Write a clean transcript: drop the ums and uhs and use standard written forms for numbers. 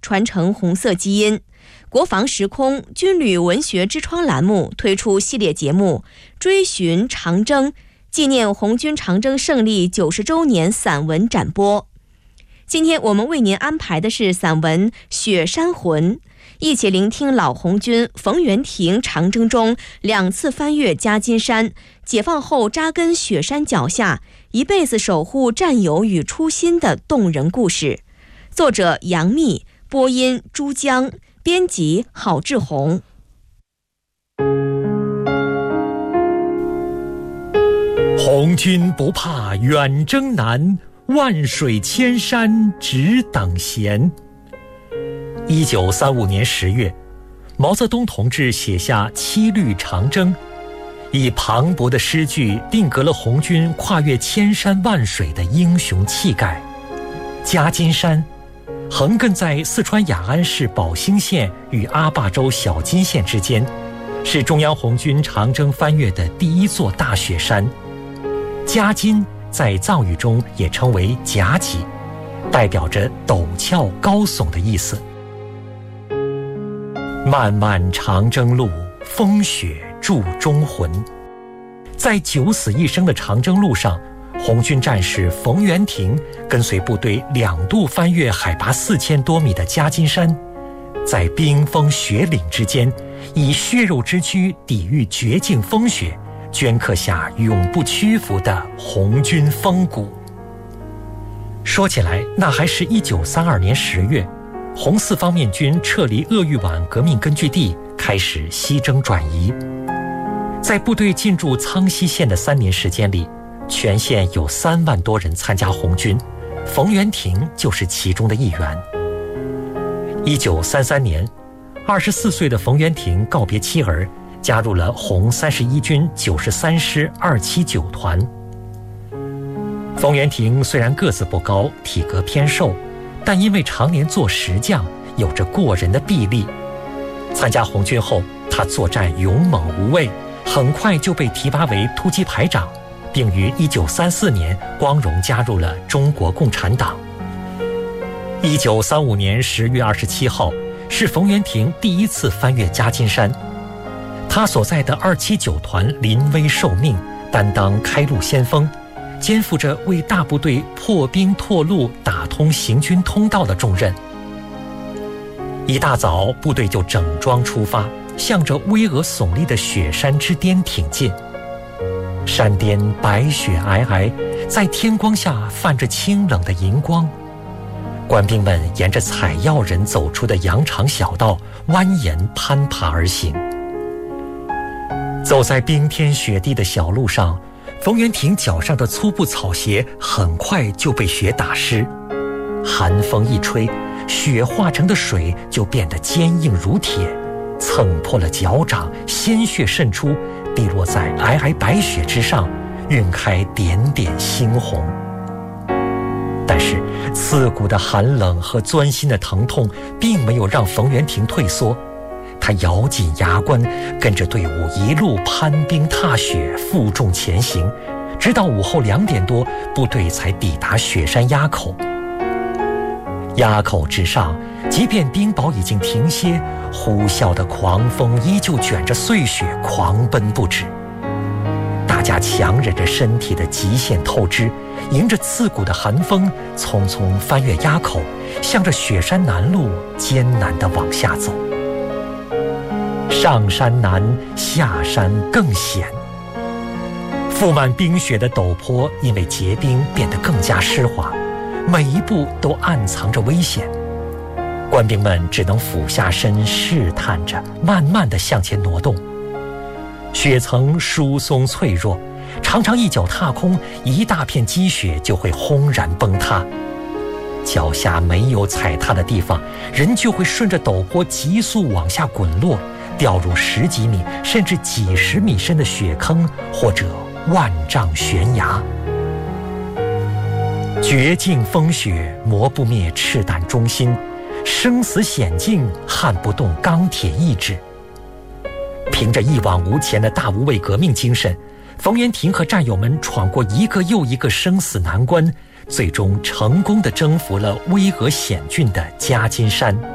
传承红色基因。国防时空军旅文学之窗栏目推出系列节目《追寻长征》，纪念红军长征胜利90周年散文展播。今天我们为您安排的是散文《雪山魂》，一起聆听老红军冯元廷长征中2次翻越夹金山，解放后扎根雪山脚下，一辈子守护战友与初心的动人故事。作者杨幂，播音朱江，编辑郝志红。 红军不怕远征难，万水千山只等闲。1935年10月，毛泽东同志写下7律长征，以磅礴的诗句定格了红军跨越千山万水的英雄气概。夹金山横亘在四川雅安市宝兴县与阿坝州小金县之间，是中央红军长征翻越的第1座大雪山。夹金在藏语中也称为夹脊，代表着陡峭高耸的意思。漫漫长征路，风雪铸忠魂。在九死一生的长征路上，红军战士冯元廷跟随部队2度翻越海拔4000多米的夹金山，在冰封雪岭之间，以血肉之躯抵御绝境风雪，镌刻下永不屈服的红军风骨。说起来，那还是1932年10月，红四方面军撤离鄂豫皖革命根据地，开始西征转移。在部队进驻苍溪县的3年时间里，全县有3万多人参加红军，冯元廷就是其中的一员。1933年，24岁的冯元廷告别妻儿，加入了红31军93师279团。冯元廷虽然个子不高，体格偏瘦，但因为常年做石匠，有着过人的臂力。参加红军后，他作战勇猛无畏，很快就被提拔为突击排长，并于1934年光荣加入了中国共产党。1935年10月27号是冯元廷第1次翻越夹金山，他所在的279团临危受命，担当开路先锋，肩负着为大部队破冰拓路、打通行军通道的重任。一大早，部队就整装出发，向着巍峨耸立的雪山之巅挺进。山巅白雪皑皑，在天光下泛着清冷的银光。官兵们沿着采药人走出的羊肠小道蜿蜒攀爬而行。走在冰天雪地的小路上，冯元廷脚上的粗布草鞋很快就被雪打湿，寒风一吹，雪化成的水就变得坚硬如铁，蹭破了脚掌，鲜血渗出，滴落在皑皑白雪之上，晕开点点猩红。但是刺骨的寒冷和钻心的疼痛并没有让冯元廷退缩，他咬紧牙关，跟着队伍一路攀冰踏雪，负重前行，直到午后2点多，部队才抵达雪山垭口。垭口之上，即便冰雹已经停歇，呼啸的狂风依旧卷着碎雪狂奔不止。大家强忍着身体的极限透支，迎着刺骨的寒风，匆匆翻越垭口，向着雪山南路艰难地往下走。上山难，下山更险。覆满冰雪的陡坡因为结冰变得更加湿滑，每一步都暗藏着危险。官兵们只能俯下身试探着，慢慢地向前挪动。雪层疏松脆弱，常常一脚踏空，一大片积雪就会轰然崩塌。脚下没有踩踏的地方，人就会顺着陡坡急速往下滚落，掉入10几米甚至几十米深的雪坑，或者万丈悬崖。绝境风雪磨不灭赤胆忠心，生死险境撼不动钢铁意志。凭着一往无前的大无畏革命精神，冯元廷和战友们闯过一个又一个生死难关，最终成功地征服了巍峨险峻的夹金山。